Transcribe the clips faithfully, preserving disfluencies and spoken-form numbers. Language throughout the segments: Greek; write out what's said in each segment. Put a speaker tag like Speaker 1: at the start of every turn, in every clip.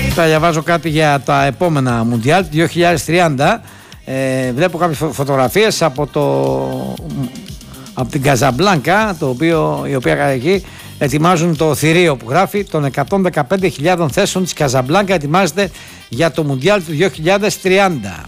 Speaker 1: Θα διαβάζω κάτι για τα επόμενα Μουντιάλ δύο χιλιάδες τριάντα. Ε, βλέπω κάποιες φωτογραφίες από, το, από την Καζαμπλάνκα, το οποίο, η οποία εκεί ετοιμάζουν το θηρίο που γράφει των εκατόν δεκαπέντε χιλιάδων θέσεων της Καζαμπλάνκα, ετοιμάζεται για το Μουντιάλ του δύο χιλιάδες τριάντα.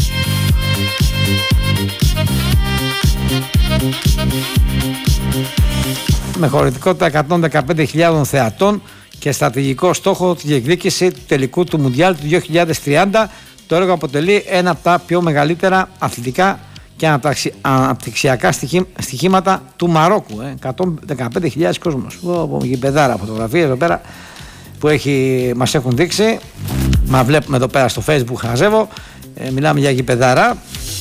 Speaker 1: Με χωρητικότητα εκατόν δεκαπέντε χιλιάδων θεατών και στρατηγικό στόχο τη διεκδίκηση του τελικού του Μουντιάλ του δύο χιλιάδες τριάντα. Το έργο αποτελεί ένα από τα πιο μεγαλύτερα αθλητικά και αναπτυξιακά στοιχήματα του Μαρόκου. Ε. εκατόν δεκαπέντε χιλιάδες κόσμος. Γηπεδάρα, φωτογραφίες εδώ πέρα που έχει, μας έχουν δείξει. Μα βλέπουμε εδώ πέρα στο Facebook, χαζεύω. Ε, μιλάμε για γηπεδάρα.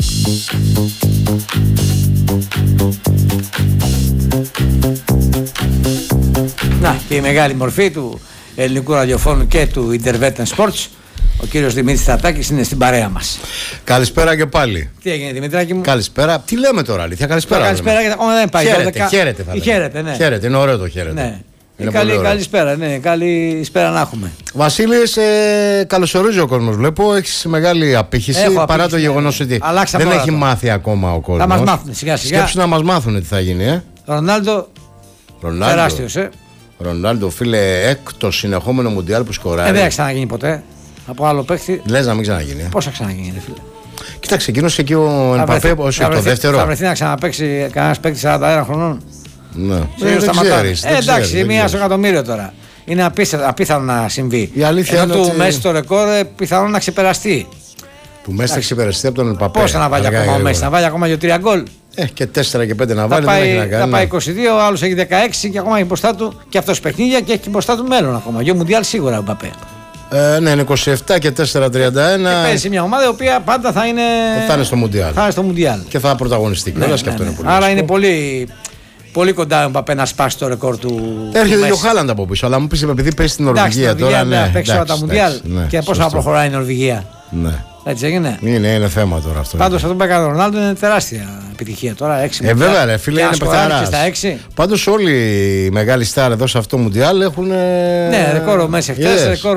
Speaker 1: Να, και η μεγάλη μορφή του ελληνικού ραδιοφώνου και του Intervetten Sports, ο κύριος Δημήτρης Τατάκης, είναι στην παρέα μας.
Speaker 2: Καλησπέρα και πάλι.
Speaker 1: Τι έγινε, Δημητράκη μου?
Speaker 2: Καλησπέρα. Τι λέμε τώρα, αλήθεια? Καλησπέρα.
Speaker 1: Καλησπέρα, γιατί ακόμα δεν πάει.
Speaker 2: Χαίρετε, χαίρετε θα
Speaker 1: χαίρετε, ναι.
Speaker 2: Χαίρετε, είναι ωραίο το χαίρετε.
Speaker 1: Ναι. Είναι καλή, καλησπέρα, ναι, καλησπέρα να έχουμε.
Speaker 2: Βασίλη, ε, καλωσορίζει ο κόσμος. Βλέπω, έχει μεγάλη απήχηση.
Speaker 1: Έχω
Speaker 2: παρά
Speaker 1: απήχηση,
Speaker 2: το γεγονός
Speaker 1: ναι,
Speaker 2: ότι
Speaker 1: αλλάξαμε
Speaker 2: δεν
Speaker 1: όλα
Speaker 2: έχει
Speaker 1: τώρα.
Speaker 2: μάθει ακόμα ο κόσμος.
Speaker 1: Θα μας μάθουν σιγά σιγά.
Speaker 2: Σκέψου να μας μάθουν τι θα γίνει, ε.
Speaker 1: Ρονάλντο, τεράστιος, ε.
Speaker 2: Ρονάλντο, φίλε, έκτο συνεχόμενο Μουντιάλ που σκοράρει.
Speaker 1: Ε, δεν θα ξαναγίνει ποτέ. Από άλλο παίχτη.
Speaker 2: Λες να μην ξαναγίνει. Ε.
Speaker 1: Πώς θα ξαναγίνει, ρε φίλε?
Speaker 2: Κοίταξε, εκείνος εκεί ο Εμπαπέ, όχι το δεύτερο.
Speaker 1: Θα βρεθεί να ξαναπαίξει κανένας παίκτη σαράντα ένα χρονών.
Speaker 2: Ναι.
Speaker 1: Ε,
Speaker 2: δεν ξέρεις,
Speaker 1: ε,
Speaker 2: δεν
Speaker 1: εντάξει,
Speaker 2: ξέρεις,
Speaker 1: μία στο εκατομμύριο τώρα. Είναι απίθανο, απίθανο να συμβεί.
Speaker 2: Η αλήθεια
Speaker 1: ενώ
Speaker 2: είναι
Speaker 1: του
Speaker 2: ότι...
Speaker 1: Μέση το ρεκόρ πιθανό να ξεπεραστεί.
Speaker 2: Του Μέση θα ξεπεραστεί από τον Εμπαπέ.
Speaker 1: Πώς θα να βάλει ακόμα ο Μέση, να βάλει ακόμα για τρία γκολ?
Speaker 2: Ε, και τέσσερα και πέντε να
Speaker 1: θα
Speaker 2: βάλει,
Speaker 1: πάει,
Speaker 2: δεν έχει να κάνει.
Speaker 1: Θα πάει είκοσι δύο, ο άλλος έχει δεκαέξι και ακόμα έχει μπροστά του και αυτός παιχνίδια και έχει μπροστά του μέλλον ακόμα. Για Μουντιάλ σίγουρα ο Εμπαπέ.
Speaker 2: Ε, ναι, είναι είκοσι επτά και τέσσερα τριάντα ένα.
Speaker 1: Και παίζει σε μια ομάδα η οποία πάντα θα είναι,
Speaker 2: θα είναι στο Μουντιάλ.
Speaker 1: Θα είναι στο Μουντιάλ.
Speaker 2: Και θα πρωταγωνιστεί κιόλας, ναι, και ναι, αυτό ναι. είναι πολύ.
Speaker 1: Άρα
Speaker 2: βασικό.
Speaker 1: είναι πολύ, πολύ κοντά ο Εμπαπέ να σπάσει το ρεκόρ του.
Speaker 2: Έρχεται και ο Χάλαντ από πίσω, αλλά μου πει επειδή παίζει στην Νορβηγία τώρα.
Speaker 1: Ναι, θα παίξει όλα τα Μουντιάλ.
Speaker 2: Ναι,
Speaker 1: και πώς θα προχωράει η Νορβηγία.
Speaker 2: Ναι.
Speaker 1: Έτσι έγινε.
Speaker 2: Είναι, είναι θέμα τώρα αυτό.
Speaker 1: Πάντως αυτό που έκανε ο Ρονάλντο είναι τεράστια επιτυχία τώρα. έξι
Speaker 2: ε, βέβαια, ρε φίλε, είναι παιχταράς. Πάντως όλοι οι μεγάλοι στάρ εδώ σε αυτό το Μουντιάλ έχουν.
Speaker 1: Ναι, ρεκόρ ο Μέση χτες, ρεκόρ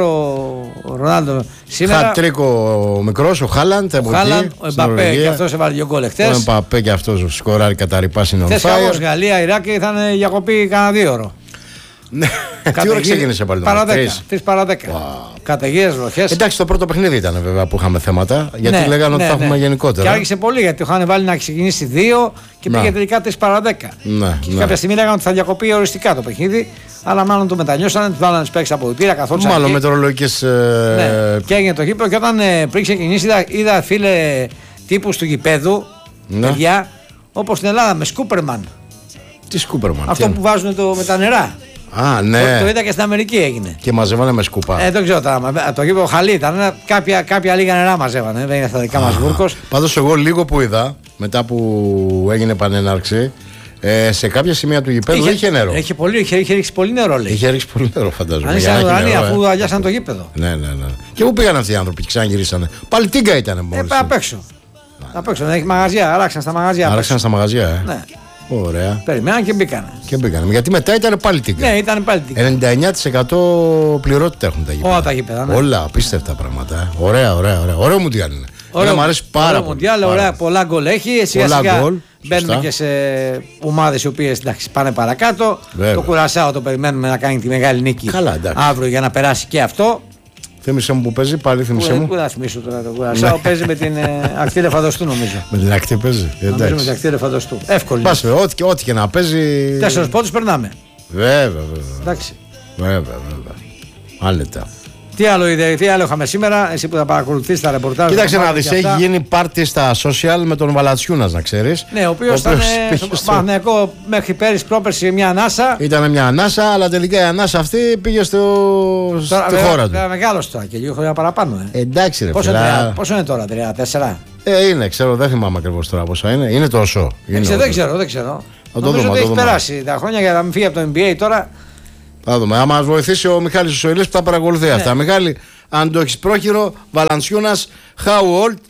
Speaker 1: ο Ρονάλντο σήμερα.
Speaker 2: Χατρίκο ο μικρός, ο Χάλαντ.
Speaker 1: Ο Χάλαντ, ο Εμπαπέ και αυτός έβαλε δύο γκολ χτες.
Speaker 2: Ο Εμπαπέ και αυτός σκοράρει κατά ρηπά στην ορφάια.
Speaker 1: Χθες κάπως Γαλλία, Ιράκ ήταν διακοπή κανένα δύο ώρο.
Speaker 2: Ναι, τι ώρα ξεκίνησε πάλι το
Speaker 1: μάτι? τρεις παρά δέκα. Καταιγίδες, βροχές.
Speaker 2: Εντάξει, το πρώτο παιχνίδι ήταν βέβαια που είχαμε θέματα. Γιατί
Speaker 1: ναι,
Speaker 2: λέγανε
Speaker 1: ναι,
Speaker 2: ότι θα
Speaker 1: ναι.
Speaker 2: έχουμε γενικότερα.
Speaker 1: Και άρχισε πολύ γιατί το είχαν βάλει να ξεκινήσει δύο και πήγε τελικά τρεις παρά δέκα.
Speaker 2: Ναι,
Speaker 1: και
Speaker 2: ναι.
Speaker 1: κάποια στιγμή λέγανε ότι θα διακοπεί οριστικά το παιχνίδι. Αλλά μάλλον το μετανιώσανε, του βάλανε του παίξει από δυτήρα καθόλου.
Speaker 2: Μάλλον μετεωρολογικές. Ε...
Speaker 1: Ναι. Και έγινε το γήπεδο και όταν ε, πριν ξεκινήσει είδα, είδα φίλε τύπους του γηπέδου. Ναι. Παιδιά, όπως στην Ελλάδα με Σκούπερμαν.
Speaker 2: Τι Σκούπερμαν?
Speaker 1: Αυτό που βάζουν το, με τα νερά.
Speaker 2: Α, ναι.
Speaker 1: Το, το είδα και στην Αμερική έγινε.
Speaker 2: Και μαζεύανε με σκούπα.
Speaker 1: Ε, δεν ξέρω τώρα. Το γήπεδο χαλί ήταν. Κάποια, κάποια λίγα νερά μαζεύανε. Δεν είναι στα δικά μας βούρκος.
Speaker 2: Πάντως, εγώ λίγο που είδα μετά που έγινε επανέναρξη, ε, σε κάποια σημεία του γηπέδου είχε, είχε νερό.
Speaker 1: Είχε, πολύ, είχε, είχε ρίξει πολύ νερό, λέει.
Speaker 2: Είχε ρίξει πολύ νερό, φαντάζομαι.
Speaker 1: Αν ήσαν ουρανοί, αφού αγιάσαν το γήπεδο.
Speaker 2: Ναι, ναι, ναι. Και πού πήγαν αυτοί οι άνθρωποι και ξαναγυρίσανε? Πάλι τίγκα ήταν μόλις.
Speaker 1: Ε, απ' έξω. Απ' έξω, δεν έχει μαγαζιά. Άραξαν στα μαγαζιά.
Speaker 2: Άραξαν στα μαγαζιά, ε.
Speaker 1: Ναι.
Speaker 2: Ωραία.
Speaker 1: Περιμέναν και μπήκανε.
Speaker 2: Και μπήκανε. Γιατί μετά ήταν πάλι τίγκα.
Speaker 1: Ναι, ήταν πάλι τίγκα.
Speaker 2: ενενήντα εννιά τοις εκατό πληρότητα έχουν τα γήπεδα.
Speaker 1: Όλα τα γήπεδα. Ναι.
Speaker 2: Όλα απίστευτα πράγματα. Ωραία, ωραία, ωραία. Ωραίο Μουντιάλ είναι. Ωραία, μου αρέσει πάρα
Speaker 1: ωραίο
Speaker 2: πολύ.
Speaker 1: Μουντιάλ, ωραία, πολλά γκολ έχει. Σιγά
Speaker 2: πολλά
Speaker 1: σιγά
Speaker 2: γκολ.
Speaker 1: Μπαίνουμε και σε ομάδες οι οποίες πάνε παρακάτω.
Speaker 2: Βέβαια.
Speaker 1: Το Κουρασάο το περιμένουμε να κάνει τη μεγάλη νίκη.
Speaker 2: Καλά,
Speaker 1: αύριο για να περάσει και αυτό.
Speaker 2: Θύμισε μου που παίζει, πάλι θύμισε μου.
Speaker 1: Πού να θυμίσω τώρα το Κουρασάο? Παίζει με την ακτή Λεφαντοστού νομίζω.
Speaker 2: Με την ακτή παίζει.
Speaker 1: Νομίζω με την ακτή Λεφαντοστού. Εύκολη.
Speaker 2: Πάσε, ό,τι, ό,τι και να παίζει.
Speaker 1: Τέσσερις πόντους περνάμε.
Speaker 2: Βέβαια, βέβαια.
Speaker 1: Εντάξει.
Speaker 2: Βέβαια, βέβαια. Άνετα.
Speaker 1: Τι άλλο, είδε, τι άλλο είχαμε σήμερα, εσύ που θα παρακολουθείς τα ρεπορτάζ.
Speaker 2: Κοίταξε να δεις, έχει γίνει πάρτι στα social με τον Βαλατσιούνας, να ξέρεις.
Speaker 1: Ναι, ο οποίος ήταν στο Παναθηναϊκό μέχρι πέρυσι πρόπερσι μια ανάσα.
Speaker 2: Ήταν μια ανάσα, αλλά τελικά η ανάσα αυτή πήγε στο...
Speaker 1: τώρα,
Speaker 2: στη
Speaker 1: βέβαια,
Speaker 2: χώρα του.
Speaker 1: Βέβαια μεγάλος τώρα και λίγο χρόνια παραπάνω. Ε.
Speaker 2: Εντάξει ρε
Speaker 1: πόσο,
Speaker 2: φίλε.
Speaker 1: τρία, πόσο είναι τώρα, τρία τέσσερα?
Speaker 2: Ε, είναι, ξέρω, δεν θυμάμαι ακριβώς τώρα πόσα είναι. Είναι τόσο.
Speaker 1: Δεν,
Speaker 2: είναι
Speaker 1: δεν ξέρω, δεν ξέρω.
Speaker 2: Το
Speaker 1: Νομίζω
Speaker 2: δούμε,
Speaker 1: ότι
Speaker 2: το
Speaker 1: έχει
Speaker 2: δούμε.
Speaker 1: περάσει τα χρόνια για να μην φύγει από το N B A τώρα.
Speaker 2: Θα δούμε. Αν μας βοηθήσει ο Μιχάλης ο Σοηλής που θα παρακολουθεί
Speaker 1: ναι.
Speaker 2: αυτά. Μιχάλη, αν το έχεις πρόχειρο, Βαλαντσιούνας, how old?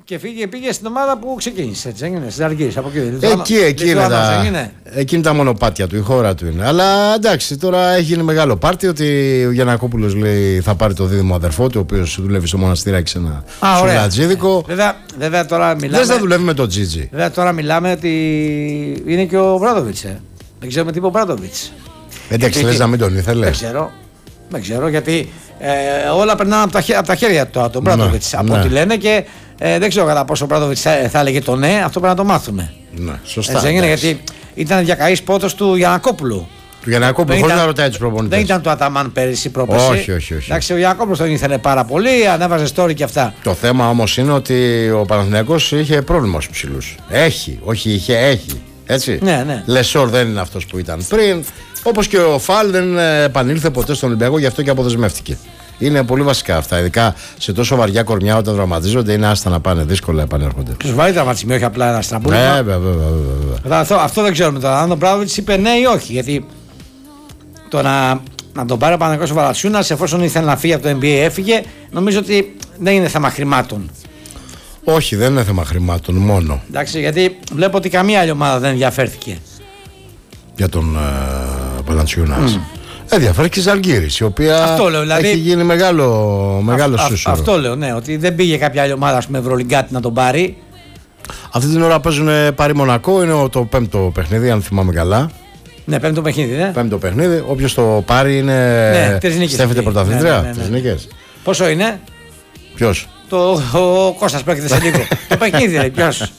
Speaker 1: Και φύγε, πήγε στην ομάδα που ξεκίνησε. Έτσι, έγινε, στις Αλγύρες, από εκεί.
Speaker 2: Εκεί, εκεί είναι, τα, εκεί είναι τα μονοπάτια του, η χώρα του είναι. Αλλά εντάξει, τώρα έχει γίνει μεγάλο πάρτι ότι ο Γιαννακόπουλος λέει θα πάρει το δίδυμο αδερφό του, ο οποίος δουλεύει στο μοναστηράκι σε ένα σουλατζίδικο.
Speaker 1: Βέβαια, βέβαια τώρα μιλάμε.
Speaker 2: Δεν θα δουλεύει με τον Τζίτζι.
Speaker 1: Βέβαια τώρα μιλάμε ότι είναι και ο Μπράντοβιτς. Ε. Δεν ξέρουμε τι είπε ο Μπράντοβιτς.
Speaker 2: Εντάξει, λες να μην τον ήθελε.
Speaker 1: Δεν ξέρω. Δεν ξέρω γιατί ε, όλα περνάνε από τα, χέρια, από τα χέρια του τον Μπράντοβιτς. Από
Speaker 2: ναι.
Speaker 1: ό,τι λένε και ε, δεν ξέρω κατά πόσο ο Μπράντοβιτς θα, θα έλεγε το ναι, αυτό πρέπει να το μάθουμε.
Speaker 2: Ναι, σωστά.
Speaker 1: Έτσι, έγινε, γιατί ήταν διακαής πότος του Γιαννακόπουλου.
Speaker 2: Του Γιαννακόπουλου, χωρίς να ρωτάει τους προπονητές.
Speaker 1: Δεν ήταν του Αταμάν πέρυσι πρόπερσι.
Speaker 2: Όχι, όχι, όχι.
Speaker 1: Εντάξει, ο Γιαννακόπουλος τον ήθελε πάρα πολύ, ανέβαζε story και αυτά.
Speaker 2: Το θέμα όμως είναι ότι ο Παναθηναϊκός είχε πρόβλημα στους ψηλούς. Έχει, όχι είχε, έχει. Έτσι.
Speaker 1: Ναι, ναι.
Speaker 2: Λεσόρ δεν είναι αυτός που ήταν πριν. Όπως και ο Φαλ δεν επανήλθε ποτέ στον Ολυμπιακό, γι' αυτό και αποδεσμεύτηκε. Είναι πολύ βασικά αυτά. Ειδικά σε τόσο βαριά κορμιά όταν δραματίζονται, είναι άστα να πάνε, δύσκολα επανέρχονται.
Speaker 1: Του βαρύ τραυματισμό, όχι απλά ένα στραμπούλι.
Speaker 2: Βέβαια, βέβαια, βέβαια.
Speaker 1: Αυτό, αυτό δεν ξέρουμε τώρα. Αν ο Μπράντοβιτς είπε ναι ή όχι. Γιατί το να, να τον πάρει ο Παναθηναϊκός ο Βαλατσιούνας, εφόσον ήθελε να φύγει από το N B A, έφυγε, νομίζω ότι δεν είναι θέμα χρημάτων.
Speaker 2: Όχι, δεν είναι θέμα χρημάτων μόνο.
Speaker 1: Εντάξει, γιατί βλέπω ότι καμία άλλη ομάδα δεν ενδιαφέρθηκε.
Speaker 2: Για τον uh, Βαλατσιούνας. Mm. Ενδιαφέρθηκε η Ζαλγκίρις, η οποία
Speaker 1: λέω, δηλαδή,
Speaker 2: έχει γίνει μεγάλο, μεγάλο σούσουρο.
Speaker 1: Αυτό λέω, ναι, ότι δεν πήγε κάποια άλλη ομάδα με Ευρωλιγκάτη να τον πάρει.
Speaker 2: Αυτή την ώρα παίζουν Πάρη Μονακό, είναι το πέμπτο παιχνίδι, αν θυμάμαι καλά.
Speaker 1: Ναι, πέμπτο παιχνίδι, ναι.
Speaker 2: Πέμπτο παιχνίδι. Όποιος το πάρει είναι.
Speaker 1: Ναι,
Speaker 2: στέφεται πρωταθλήτρια.
Speaker 1: Ναι, ναι, ναι, ναι.
Speaker 2: Νίκες.
Speaker 1: Πόσο είναι?
Speaker 2: Ποιος?
Speaker 1: Το ο Κώστας που έρχεται σε λίγο. Το παιχνίδι, ρε, ποιος?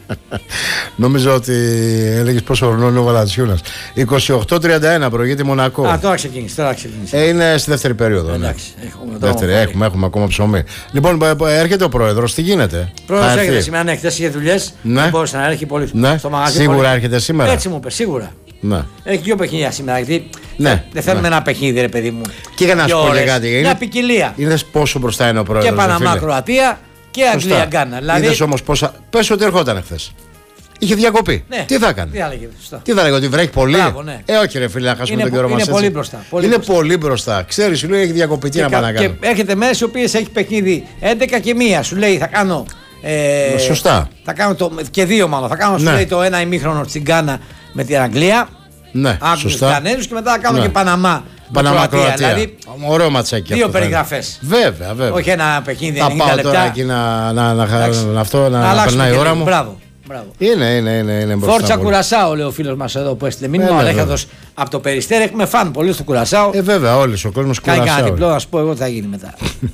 Speaker 2: Νομίζω ότι έλεγες πόσο χρονών είναι ο Βαλατσιούνας. είκοσι οκτώ τριάντα ένα προηγείται Μονακό.
Speaker 1: Α, τώρα ξεκίνησε. Τώρα ξεκίνησε.
Speaker 2: Ε, είναι στη δεύτερη περίοδο.
Speaker 1: Εντάξει, ναι. έχουμε,
Speaker 2: δεύτερη, έχουμε, έχουμε ακόμα ψωμί. Λοιπόν, έρχεται ο πρόεδρος, τι γίνεται?
Speaker 1: Πρόεδρος έρχεται σήμερα, ναι, χθες είχε δουλειές.
Speaker 2: Ναι.
Speaker 1: Δεν μπορούσε να έρχει πολύ
Speaker 2: ναι.
Speaker 1: στο μαγαζί.
Speaker 2: Σίγουρα
Speaker 1: πολύ.
Speaker 2: έρχεται σήμερα.
Speaker 1: Έτσι μου είπε, σίγουρα.
Speaker 2: Ναι.
Speaker 1: Έχει δύο παιχνίδια σήμερα. Γιατί
Speaker 2: ναι.
Speaker 1: δεν θέλουμε
Speaker 2: ναι.
Speaker 1: ένα παιχνίδι, ρε παιδί μου.
Speaker 2: Και για να σου πω και κάτι.
Speaker 1: Μια ποικιλία.
Speaker 2: Είδες πόσο μπροστά είναι ο πρόεδρος?
Speaker 1: Και Παναμά, Κροατία και Αγγλία, Γκάνα.
Speaker 2: Δηλαδή... Είδες όμως πόσα. Πες ότι ερχόταν χθες. Είχε διακοπή.
Speaker 1: Ναι.
Speaker 2: Τι θα έκανε?
Speaker 1: Τι θα λέγε,
Speaker 2: τι θα λέγε, ότι βρέχει πολύ?
Speaker 1: Μπράβο, ναι.
Speaker 2: Ε, όχι, ρε φίλε, να χάσουμε
Speaker 1: είναι,
Speaker 2: τον καιρό μας.
Speaker 1: Είναι πολύ μπροστά. Πολύ
Speaker 2: είναι
Speaker 1: μπροστά.
Speaker 2: πολύ μπροστά. Ξέρεις, σου λέει έχει διακοπή. Τι να πάει να κάνει.
Speaker 1: Και έρχεται μέρες οι οποίες έχει παιχνίδι έντεκα και μία. Σου λέει θα κάνω. Ε,
Speaker 2: Σωστά.
Speaker 1: Θα κάνω το, και δύο μάλλον. Θα κάνω, ναι. Σου λέει το ένα ημίχρονο στην Γκάνα με την Αγγλία.
Speaker 2: Ναι,
Speaker 1: σωστά. Γανέζους και μετά θα κάνω ναι. και Παναμά.
Speaker 2: Παναμά, Κροατία. Δηλαδή, ωραίο ματσάκι.
Speaker 1: Δύο περιγραφές.
Speaker 2: Βέβαια, βέβαια.
Speaker 1: Όχι ένα παιχνίδι
Speaker 2: θα
Speaker 1: ενενήντα λεπτά.
Speaker 2: Τώρα εκεί να, να, να, να, αυτό, να, να περνάει η ώρα μου.
Speaker 1: Μπράβο. Μπράβο.
Speaker 2: Είναι, είναι, είναι, είναι μπροστά.
Speaker 1: Φόρτσα Κουρασάο, λέει ο φίλος μας εδώ που έστειλε μήνυμα. Ο Αλέξανδρος από το Περιστέρι. Έχουμε φαν πολύ στο Κουρασάο.
Speaker 2: Ε, βέβαια, όλοι ο κόσμος Κουρασάο.
Speaker 1: Κάνει κανένα διπλό, να σου πω εγώ τι θα γίνει μετά.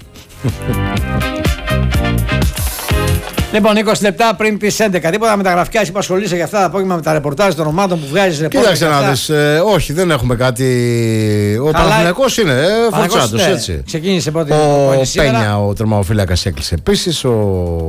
Speaker 1: Λοιπόν, είκοσι λεπτά πριν τις έντεκα. Τίποτα μεταγραφικά, εσύ που ασχολείσαι για αυτά τα απόγευμα με τα ρεπορτάζ των ομάδων που βγάζει ρεπορτάζ.
Speaker 2: Κοίταξε να δεις, ε, όχι, δεν έχουμε κάτι. Ο Παναθηναϊκός είναι, ε, φορτσάτος, ναι, έτσι.
Speaker 1: Ξεκίνησε πρώτη.
Speaker 2: Ο Πένια, ο τερματοφύλακας, έκλεισε επίσης. Ο...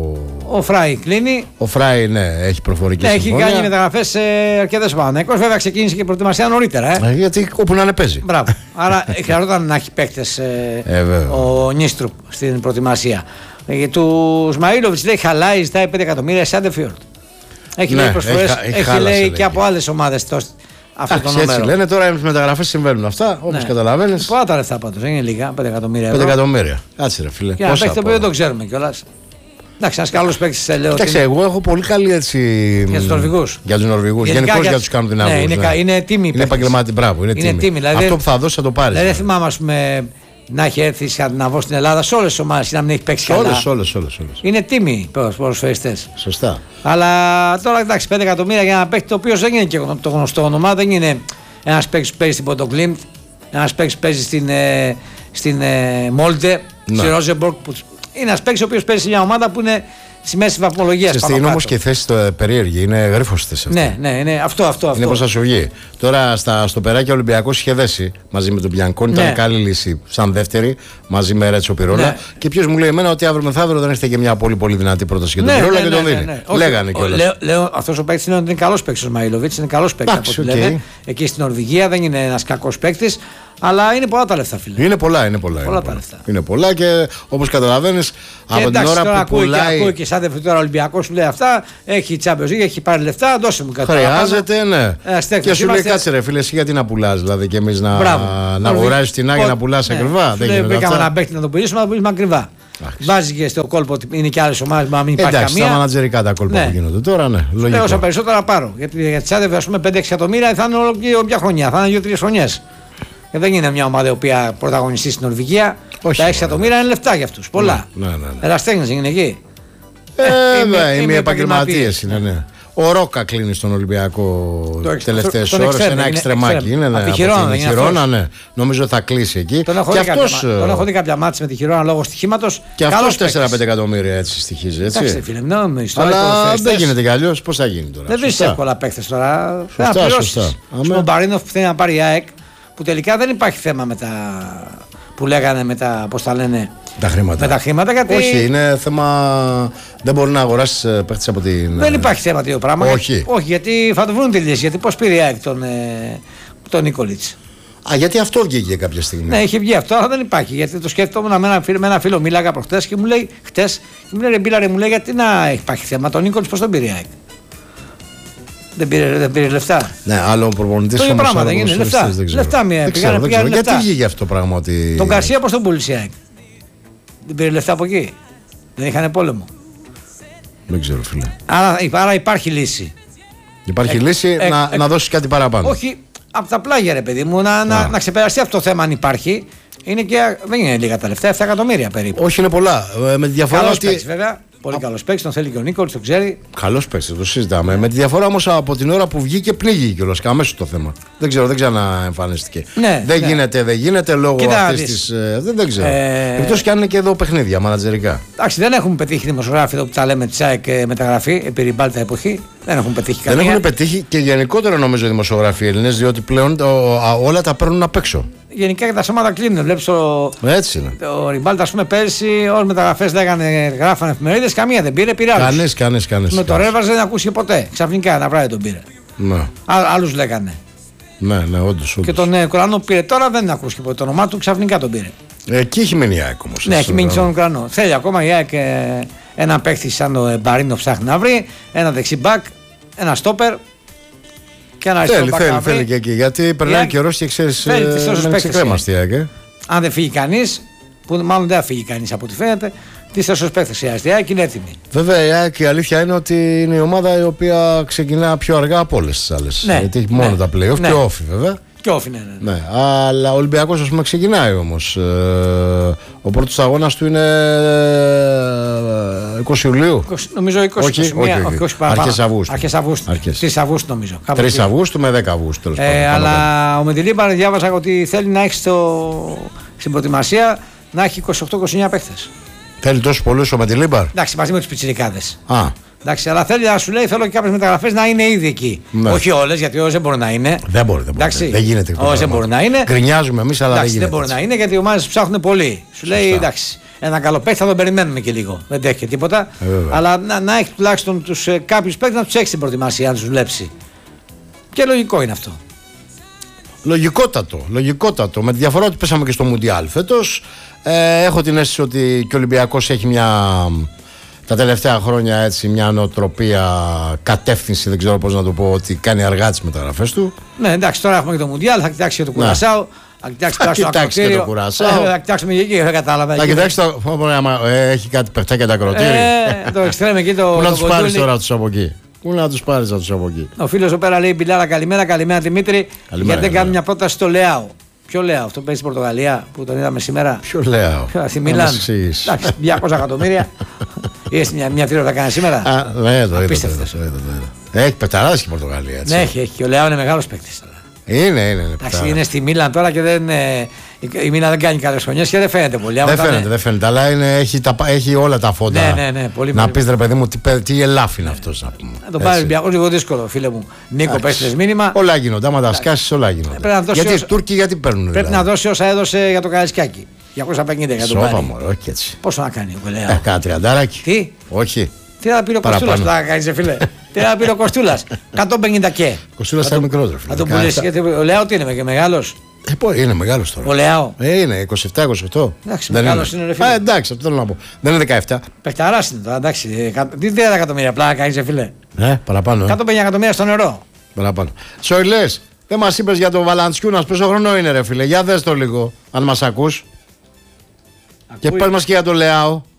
Speaker 1: ο Φράι κλείνει.
Speaker 2: Ο Φράι, ναι, έχει προφορική
Speaker 1: ναι,
Speaker 2: συμφωνία.
Speaker 1: Έχει κάνει μεταγραφές σε αρκετές ο Παναθηναϊκός. Βέβαια ξεκίνησε και η προετοιμασία νωρίτερα. Ε.
Speaker 2: Ε, γιατί όπου να είναι παίζει.
Speaker 1: Μπράβο. Άρα χρειαζόταν να έχει παίκτες ε,
Speaker 2: ε,
Speaker 1: ο Νίστρουπ στην προετοιμασία. Για του Σμαΐλοβιτς λέει χαλάει, ζητάει πέντε εκατομμύρια Σάντεφιορντ. Έχει ναι, λέει προσφορές, έχει, έχει, έχει χάλασε, λέει, λέει και από άλλες ομάδες αυτό το νούμερο.
Speaker 2: Έτσι λένε, τώρα οι μεταγραφές συμβαίνουν αυτά, όπως ναι. καταλαβαίνεις.
Speaker 1: Πολλά τα λεφτά πάντως, δεν είναι λίγα, πέντε εκατομμύρια ευρώ.
Speaker 2: πέντε εκατομμύρια, κάτσε ρε φίλε.
Speaker 1: Και ένα παίκτη το οποίο δεν το ξέρουμε κιόλας. Εντάξει, ένας καλός παίκτης σε λέω.
Speaker 2: Κοίταξε, εγώ έχω πολύ καλή έτσι.
Speaker 1: Για τους Νορβηγούς.
Speaker 2: Για τους Νορβηγούς. Γενικώς για τους κάνουν δυνατούς.
Speaker 1: Ναι, είναι, ναι. είναι τίμοι.
Speaker 2: Είναι επαγγελματικοί, μπράβο. Είναι, είναι τίμοι. Δηλαδή, αυτό που θα δώσει θα το πάρει.
Speaker 1: Δεν θυμάμαι, ας πούμε, να έχει έρθει σκανδιναβός στην Ελλάδα σε όλες τις ομάδες να μην έχει παίξει καλά.
Speaker 2: Όλες, όλες, όλες.
Speaker 1: Είναι τίμοι ποδοσφαιριστές.
Speaker 2: Σωστά.
Speaker 1: Αλλά τώρα εντάξει, πέντε εκατομμύρια για ένα παίκτη το οποίο δεν είναι και το γνωστό όνομα, δεν είναι ένας παίκτης που παίζει στην Ποντογκλίμπ, ένας παίκτης που παίζει στην, ε, στην ε, Μόλτε, ναι. στη Ρόζεμπορκ. Είναι ένας παίκτης ο οποίος παίζει σε μια ομάδα που είναι στη μέση βαθμολογία.
Speaker 2: Είναι όμως και η θέση το περίεργη, είναι γρίφος τη θέση.
Speaker 1: Ναι, ναι, ναι, αυτό, αυτό.
Speaker 2: Είναι πως θα σου βγει. Τώρα στα, στο περάκι ο Ολυμπιακός είχε δέσει μαζί με τον Μπιανκόνη, ναι. ήταν καλή λύση σαν δεύτερη μαζί με Ρέτσο Πυρόλα. Ναι. Και ποιος μου λέει εμένα ότι αύριο μεθαύριο δεν έρχεται και μια πολύ πολύ δυνατή πρόταση για τον Πυρόλα ναι, ναι, και τον δίνει. Ναι, ναι. Λέγανε κιόλας.
Speaker 1: Αυτός ο παίκτης είναι, είναι καλός παίκτης ο Σμαΐλοβιτς, είναι καλός παίκτης από ό,τι λένε. Εκεί στην Νορβηγία δεν είναι ένας κακός παίκτης. Αλλά είναι πολλά τα λεφτά, φίλε.
Speaker 2: Είναι πολλά, είναι πολλά.
Speaker 1: πολλά,
Speaker 2: είναι
Speaker 1: τα
Speaker 2: πολλά.
Speaker 1: λεφτά.
Speaker 2: Είναι πολλά και όπως καταλαβαίνεις από την ώρα που
Speaker 1: ακούει
Speaker 2: πουλάει.
Speaker 1: Και ακούει και σαν δεύτερο τώρα Ολυμπιακός σου λέει αυτά. Έχει Champions League, έχει πάρει λεφτά, δώσε μου κάτι.
Speaker 2: Χρειάζεται, ναι.
Speaker 1: Ε,
Speaker 2: και σου λέει κάτσε ρε φίλε, εσύ γιατί να πουλάς, δηλαδή και εμείς να, να αγοράζεις την άγια να πουλάς ακριβά.
Speaker 1: Δεν μπήκαμε να παίξει να το πουλήσουμε, να το πουλήσουμε ακριβά. Βάζει και στο κόλπο ότι είναι και άλλες ομάδες, μα μην υπάρχει
Speaker 2: εντάξει,
Speaker 1: καμία.
Speaker 2: Τα μανατζερικά τα κόλπα ναι. που γίνονται τώρα, ναι. Λογικό.
Speaker 1: Λέω όσα περισσότερα πάρω. Γιατί για τις άδευε, ας πούμε, πέντε έξι εκατομμύρια θα είναι όποια χρονιά, θα είναι δύο τρεις χρονιές. Και δεν είναι μια ομάδα η οποία πρωταγωνιστεί στην Νορβηγία. Όχι, τα έξι εκατομμύρια είναι λεφτά για αυτούς. Πολλά.
Speaker 2: Ναι, ναι, ναι.
Speaker 1: Εραστέχνες είναι εκεί.
Speaker 2: Ε, βέβαια, οι επαγγελματίες είναι, ναι. Ο Ρόκα κλείνει στον Ολυμπιακό τελευταίες ώρες. Ένα εξτρεμάκι είναι.
Speaker 1: Ναι, από τη Χιρόνα,
Speaker 2: ναι. Νομίζω θα κλείσει εκεί.
Speaker 1: Τον έχω,
Speaker 2: και
Speaker 1: δει,
Speaker 2: αυτός,
Speaker 1: κάποια, τον έχω δει κάποια μάτς με τη Χιρόνα λόγω στοιχήματος.
Speaker 2: Και αυτός τέσσερα πέντε εκατομμύρια έτσι στοιχίζει. Έτσι.
Speaker 1: Εντάξει, φίλε, ναι,
Speaker 2: αλλά δεν γίνεται κι αλλιώς. Πώς θα γίνει τώρα.
Speaker 1: Δεν βρίσκει εύκολα παίκτες τώρα.
Speaker 2: Σωστά, σωστά.
Speaker 1: Ο Μπαρίνοφ που θέλει να πάρει η ΑΕΚ, που τελικά δεν υπάρχει θέμα με τα. Που λέγανε με τα. Πώς τα λένε.
Speaker 2: Τα χρήματα.
Speaker 1: Με τα χρήματα γιατί...
Speaker 2: Όχι, είναι θέμα. Δεν μπορεί να αγοράσει παίχτη από την.
Speaker 1: Δεν υπάρχει θέμα τέτοιο πράγμα.
Speaker 2: Όχι.
Speaker 1: Όχι, γιατί θα το βρουν τη λύση. Γιατί πώς πήρε η ΑΕΚ τον, ε, τον Νίκολιτς.
Speaker 2: Α, γιατί αυτό βγήκε κάποια στιγμή.
Speaker 1: Ναι, είχε βγει αυτό, αλλά δεν υπάρχει. Γιατί το σκέφτομαι με ένα φίλο, με ένα φίλο μίλαγα προχτές και μου λέει χτες, μου λέει ρε Μπίλαρε, μου λέει γιατί να υπάρχει θέμα. Τον Νίκολιτς πώς τον πήρε η ΑΕΚ. Δεν πήρε, δεν πήρε λεφτά.
Speaker 2: Ναι, άλλο προπονητή.
Speaker 1: Το ίδιο πράγμα δεν είναι. Λεφτά. Λεφτά μία.
Speaker 2: Γιατί βγήκε αυτό το πράγμα ότι.
Speaker 1: Τον Γκαρσία πώς τον πούλησε η ΑΕΚ. Δεν πήρε λεφτά από εκεί. Δεν είχαν πόλεμο.
Speaker 2: Δεν ξέρω, φίλε.
Speaker 1: Άρα, άρα υπάρχει λύση.
Speaker 2: Υπάρχει εκ, λύση εκ, να, εκ, να δώσει κάτι παραπάνω.
Speaker 1: Όχι από τα πλάγια, ρε παιδί μου, να, να, να ξεπεραστεί αυτό το θέμα αν υπάρχει. Είναι και, δεν είναι λίγα τα λεφτά, επτά εκατομμύρια περίπου.
Speaker 2: Όχι, είναι πολλά. Με τη διαφορά
Speaker 1: καλός
Speaker 2: ότι.
Speaker 1: Παίκτης, βέβαια. Πολύ καλό παίκτη, τον θέλει και ο Νίκολιτς, το ξέρει.
Speaker 2: Καλό παίκτη, το συζητάμε. Ναι. Με τη διαφορά όμως από την ώρα που βγήκε πνίγηκε κιόλας και αμέσως το θέμα. Δεν ξέρω, δεν ξαναεμφανίστηκε.
Speaker 1: Ναι,
Speaker 2: δεν
Speaker 1: ναι.
Speaker 2: γίνεται, δεν γίνεται λόγω αυτής της. Ε, δεν, δεν ξέρω. Ε... Εκτός κι αν είναι και εδώ παιχνίδια, μανατζερικά.
Speaker 1: Εντάξει, δεν έχουμε πετύχει δημοσιογράφοι εδώ που τα λέμε τη ΑΕΚ μεταγραφή επί Ριμπάλτα εποχή. Δεν έχουν πετύχει καμία.
Speaker 2: Δεν έχουν πετύχει και γενικότερα νομίζω οι δημοσιογράφοι Έλληνες, διότι πλέον όλα τα παίρνουν απ' έξω.
Speaker 1: Γενικά και τα σώματα κλείνουν. Βλέπεις το.
Speaker 2: Έτσι είναι.
Speaker 1: Ο Ριμπάλτα, α πούμε, πέρσι όλες οι μεταγραφές λέγανε, γράφανε εφημερίδες, καμία δεν πήρε, πήρε άλλους.
Speaker 2: Κανείς, κανείς, κανείς.
Speaker 1: Με το Ρέβαζ δεν ακούσει ποτέ. Ξαφνικά ένα βράδυ τον πήρε.
Speaker 2: Ναι.
Speaker 1: Άλλους λέγανε.
Speaker 2: Ναι, ναι, όντως.
Speaker 1: Και τον ε, Κορανό πήρε τώρα, δεν ακούσει ποτέ το όνομά του, ξαφνικά τον πήρε.
Speaker 2: Εκεί έχει μείνει η ΑΕΚ όμως.
Speaker 1: Ναι, έχει μείνει στον Κορανό. Θέλει ακόμα η ΑΕΚ ε, ένα παίχτη σαν το Μπαρίνο ψάχνει να βρει, ένα δεξιμπάκ, ένα στόπερ. Και ένα
Speaker 2: θέλει, θέλει, θέλει και εκεί. Γιατί περνάει καιρό και ξέρει. Δεν ξεκρέμαστε η ΑΕΚ.
Speaker 1: Αν δεν φύγει κανείς, που μάλλον δεν θα φύγει κανείς από ό,τι φαίνεται, τι τέσσερις παίκτες χρειάζεται. Η ΑΕΚ είναι έτοιμη.
Speaker 2: Βέβαια, η ΑΕΚ η αλήθεια είναι ότι είναι η ομάδα η οποία ξεκινά πιο αργά από όλες τις άλλες.
Speaker 1: Ναι,
Speaker 2: γιατί έχει μόνο
Speaker 1: ναι,
Speaker 2: τα play-off
Speaker 1: ναι.
Speaker 2: και όφι, βέβαια.
Speaker 1: Και όφι, ναι, ναι.
Speaker 2: ναι. Αλλά ο Ολυμπιακός, ας πούμε, ξεκινάει όμως. Ε, ο πρώτος αγώνας του είναι είκοσι Ιουλίου.
Speaker 1: είκοσι, νομίζω είκοσι,
Speaker 2: όχι,
Speaker 1: είκοσι μία,
Speaker 2: όχι, όχι.
Speaker 1: όχι, όχι
Speaker 2: Αρχές Αυγούστου.
Speaker 1: Αρχές Αυγούστου. τρεις Αυγούστου νομίζω.
Speaker 2: τρεις Αυγούστου με δέκα Αυγούστου.
Speaker 1: Ε, αλλά ο Μεντιλίμπαρ διάβαζα ότι θέλει να έχει στο, στην προετοιμασία να έχει είκοσι οκτώ είκοσι εννέα παίχτες.
Speaker 2: Θέλει τόσο πολλούς ο Μεντιλίμπαρ.
Speaker 1: Εντάξει, μαζί με τους πιτσιρικάδες.
Speaker 2: Α.
Speaker 1: Εντάξει, αλλά θέλει να σου λέει: θέλω και κάποιες μεταγραφές να είναι ήδη εκεί. Ναι. Όχι όλες, γιατί όλες δεν μπορεί να είναι.
Speaker 2: Δεν μπορεί, δεν, μπορεί, δεν γίνεται.
Speaker 1: Όλες δεν μπορεί να είναι.
Speaker 2: Γκρινιάζουμε εμείς, αλλά
Speaker 1: εντάξει,
Speaker 2: δεν γίνεται.
Speaker 1: Δεν μπορεί να είναι γιατί οι ομάδες ψάχνουν πολύ. Σου λέει: σωστά. Εντάξει, ένα καλό παίκτη θα τον περιμένουμε και λίγο. Δεν τρέχει τίποτα. Ε, αλλά να, να έχει τουλάχιστον τους, ε, κάποιους παίκτες να τους έχει στην προετοιμασία, να τους δουλέψει. Και λογικό είναι αυτό.
Speaker 2: Λογικότατο, λογικότατο. Με τη διαφορά ότι πέσαμε και στο Μουντιάλ φέτος. Ε, έχω την αίσθηση ότι και ο Ολυμπιακός έχει μια. Τα τελευταία χρόνια έτσι μια νοοτροπία, κατεύθυνση, δεν ξέρω πώς να το πω, ότι κάνει αργά τις μεταγραφές του.
Speaker 1: Ναι, εντάξει, τώρα έχουμε και το Μουντιάλ, θα κοιτάξει και το Κουρασάο. Θα κοιτάξει,
Speaker 2: θα κοιτάξει και το Κουρασάο.
Speaker 1: Θα κοιτάξουμε και εκεί, δεν κατάλαβα.
Speaker 2: Θα κοιτάξει το. Έχει κάτι παιχτάκια τα ακροτήρια.
Speaker 1: Ε, το εξτρέμ εκεί το.
Speaker 2: Πού να τους πάρεις τώρα τους από εκεί. Πού να τους πάρεις να τους από εκεί.
Speaker 1: Ο φίλος εδώ πέρα λέει: Μπιλάρα, καλημέρα, καλημέρα Δημήτρη. Γιατί δεν κάνει μια πρόταση στο Λεάο. Ποιο Λέαο, αυτό παίζει στην Πορτογαλία που τον είδαμε σήμερα.
Speaker 2: Ποιο Λέαο.
Speaker 1: Στη Μιλάν. Εντάξει, διακόσια εκατομμύρια. Είδες μια, μια τρίωτα κάνει σήμερα.
Speaker 2: Α, ναι, το είδα. Έχει πεταράδες και η Πορτογαλία. Έτσι.
Speaker 1: Ναι, έχει, έχει. Και ο Λέαο είναι μεγάλος παίκτης.
Speaker 2: Είναι, είναι. είναι,
Speaker 1: εντάξει, είναι στη Μίλαν τώρα και δεν. Ε, η Μίλαν δεν κάνει καλές χρονιές και δεν φαίνεται πολύ.
Speaker 2: Δεν φαίνεται, είναι... δεν φαίνεται. Αλλά είναι, έχει, τα, έχει όλα τα φόντα.
Speaker 1: Ναι, ναι, ναι, πολύ
Speaker 2: να πει ρε παιδί μου, τι, τι ελάφι είναι αυτό.
Speaker 1: Να το πάρει ο Ολυμπιακός λίγο δύσκολο, φίλε μου. Νίκο, πες μήνυμα.
Speaker 2: Όλα γίνονται. Άμα τα σκάσει, όλα γίνονται. Γιατί οι Τούρκοι γιατί παίρνουν.
Speaker 1: Πρέπει να δώσει όσα έδωσε για το Καραϊσκάκι. διακόσια πενήντα για τον
Speaker 2: Σόφα μου, όχι έτσι.
Speaker 1: Πόσο να κάνει ο Λέαο.
Speaker 2: Κάνα τριαντάράκι.
Speaker 1: Τι.
Speaker 2: Όχι.
Speaker 1: Τι θα πει ο Κοστούλας που θα κάνει, φίλε. Τι θα πει ο Κοστούλας. εκατόν πενήντα και.
Speaker 2: Κοστούλας ήταν μικρότερο.
Speaker 1: Θα τον πουλήσει γιατί ο Λέαο τι είναι, και μεγάλος.
Speaker 2: Ε, πω, είναι μεγάλος τώρα.
Speaker 1: Ο Λέαο.
Speaker 2: Ε, είναι είκοσι επτά είκοσι οκτώ.
Speaker 1: Εντάξει, μεγάλος είναι, ρε φίλε.
Speaker 2: Α, εντάξει, αυτό θέλω να πω. Δεν είναι δεκαεπτά.
Speaker 1: Πεχταράς είναι τώρα, εντάξει. Τι τριάντα εκατομμύρια πλάκα κάνεις, φίλε.
Speaker 2: Ναι, παραπάνω.
Speaker 1: εκατόν πενήντα εκατομμύρια στο νερό.
Speaker 2: Παραπάνω. Σοηλές, δεν μας είπες για τον Βαλαντσιούνας πόσο χρόνο είναι, ρε φίλε. Για δες το λίγο, αν μας ακούς. Και πες μας και για το Λεάο.